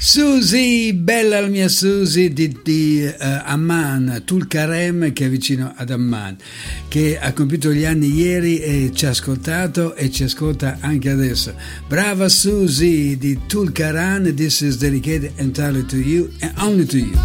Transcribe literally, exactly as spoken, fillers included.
Susi, bella la mia Susi di, di uh, Amman, Tulkarem, che è vicino ad Amman, che ha compiuto gli anni ieri e ci ha ascoltato e ci ascolta anche adesso. Brava Susi di Tulkarem, this is dedicated entirely to you and only to you.